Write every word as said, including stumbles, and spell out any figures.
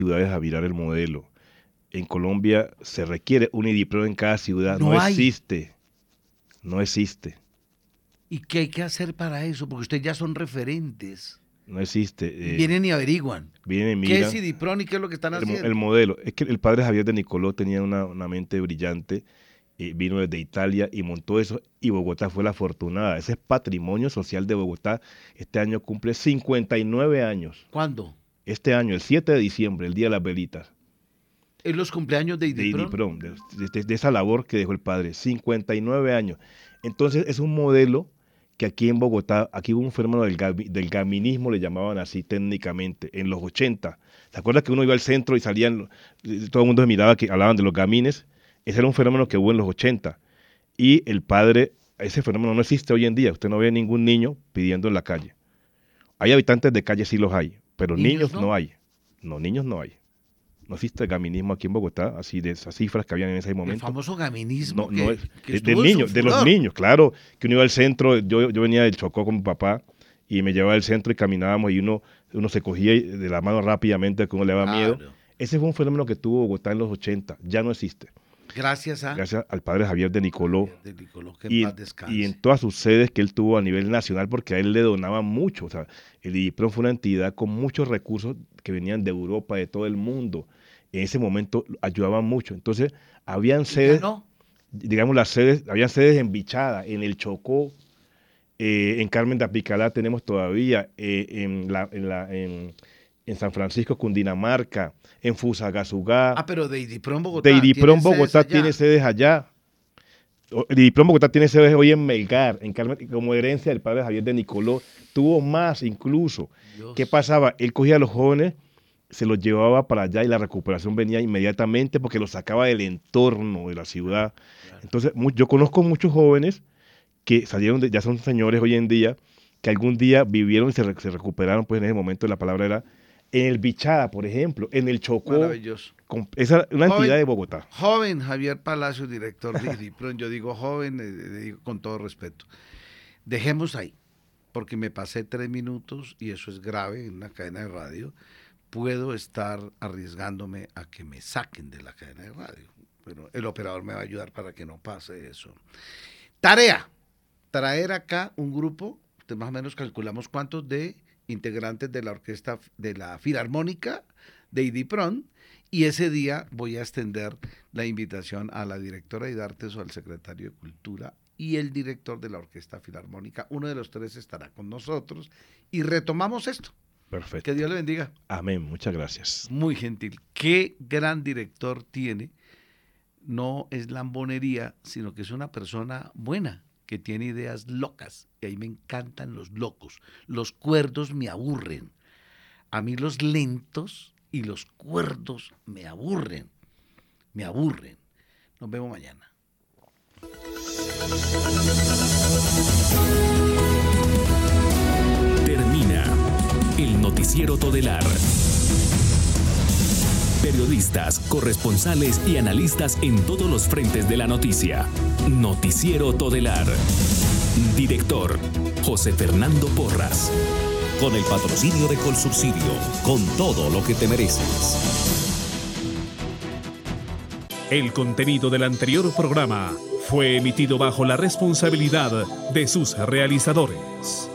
ciudades a virar el modelo. En Colombia se requiere un IDIPRON en cada ciudad. No No hay. existe. No existe. ¿Y qué hay que hacer para eso? Porque ustedes ya son referentes. No existe. Eh, Vienen y averiguan. vienen y ¿Qué miran. es IDIPRON y qué es lo que están El, mo- haciendo? el modelo. Es que el padre Javier de Nicoló tenía una, una mente brillante. eh, vino desde Italia y montó eso. Y Bogotá fue la afortunada. Ese es patrimonio social de Bogotá. Este año cumple cincuenta y nueve años. ¿Cuándo? Este año, el siete de diciembre, el Día de las Velitas. ¿Es los cumpleaños de De IDIPRON? IDIPRON, de, de- de esa labor que dejó el padre, cincuenta y nueve años. Entonces es un modelo que aquí en Bogotá, aquí hubo un fenómeno del, gami- del gaminismo, le llamaban así técnicamente, en los ochenta. ¿Se acuerdan que uno iba al centro y salían, eh, todo el mundo se miraba que hablaban de los gamines? Ese era un fenómeno que hubo en los ochenta. Y el padre, ese fenómeno no existe hoy en día. Usted no ve ningún niño pidiendo en la calle. Hay habitantes de calle, sí los hay, pero ¿Niños niños no? no hay. No, niños no hay. No existe gaminismo aquí en Bogotá, así de esas cifras que habían en ese El momento. famoso gaminismo No, que, no es. que De, de estuvo en su niños, de los furor. niños, claro, que uno iba al centro, yo, yo venía del Chocó con mi papá y me llevaba al centro y caminábamos y uno, uno se cogía de la mano rápidamente, que uno le daba miedo. Claro. Ese fue un fenómeno que tuvo Bogotá en los ochenta, ya no existe. Gracias a Gracias al padre Javier de Nicoló de Nicoló, que en y, paz descanse. y en todas sus sedes que él tuvo a nivel nacional, porque a él le donaban mucho. O sea, el IDIPRON fue una entidad con muchos recursos que venían de Europa, de todo el mundo. En ese momento ayudaban mucho. Entonces, habían ¿Y ya sedes, no? digamos, las sedes, habían sedes en Bichada, en el Chocó, eh, en Carmen de Apicalá tenemos todavía, eh, en, la, en, la, en, en San Francisco, Cundinamarca, en Fusagasugá. Ah, pero de IDIPRON Bogotá. De IDIPRON ¿tienen sedes Bogotá allá? tiene sedes allá. O- El IDIPRON Bogotá tiene sedes hoy en Melgar, en Carmen, como herencia del padre Javier de Nicoló. Tuvo más incluso. Dios. ¿Qué pasaba? Él cogía a los jóvenes, se los llevaba para allá y la recuperación venía inmediatamente porque los sacaba del entorno de la ciudad. Claro. Entonces, mu- yo conozco muchos jóvenes que salieron, de, ya son señores hoy en día, que algún día vivieron y se, re- se recuperaron, pues en ese momento la palabra era en el Bichada, por ejemplo, en el Chocó. Maravilloso. con- esa es una Joven. entidad de Bogotá. Joven Javier Palacio, director de IDIPRON. Yo digo joven, eh, le digo con todo respeto. Dejemos ahí, porque me pasé tres minutos y eso es grave en una cadena de radio. Puedo estar arriesgándome a que me saquen de la cadena de radio, pero el operador me va a ayudar para que no pase eso. Tarea, traer acá un grupo, usted más o menos calculamos cuántos de integrantes de la orquesta, de la Filarmónica de IDIPRON, y ese día voy a extender la invitación a la directora de artes o al secretario de Cultura y el director de la Orquesta Filarmónica. Uno de los tres estará con nosotros y retomamos esto. Perfecto. Que Dios le bendiga. Amén. Muchas gracias. Muy gentil. Qué gran director tiene. No es lambonería, sino que es una persona buena, que tiene ideas locas. Y ahí me encantan los locos. Los cuerdos me aburren. A mí los lentos y los cuerdos me aburren. Me aburren. Nos vemos mañana. Termina el Noticiero Todelar. Periodistas, corresponsales y analistas en todos los frentes de la noticia. Noticiero Todelar. Director, José Fernando Porras. Con el patrocinio de Colsubsidio, con todo lo que te mereces. El contenido del anterior programa fue emitido bajo la responsabilidad de sus realizadores.